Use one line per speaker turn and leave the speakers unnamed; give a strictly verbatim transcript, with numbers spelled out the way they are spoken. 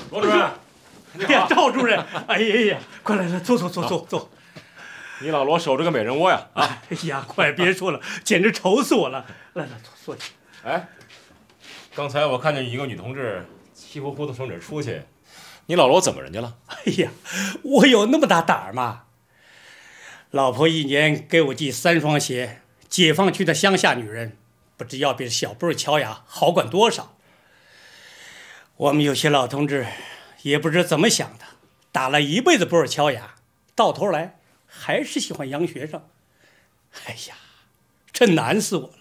罗主任，
哎呀，赵主任，哎呀呀，快来来，坐坐坐坐坐。
你老罗守着个美人窝呀？啊！
哎呀，快别说了，简直愁死我了。来来，坐坐起。
哎，刚才我看见一个女同志气呼呼的从这儿出去，你老罗怎么人家了？
哎呀，我有那么大胆儿吗？老婆一年给我寄三双鞋，解放区的乡下女人，不知要比小布尔乔亚好管多少。我们有些老同志也不知怎么想的，打了一辈子布尔乔亚，到头来还是喜欢洋学生。哎呀，这难死我了。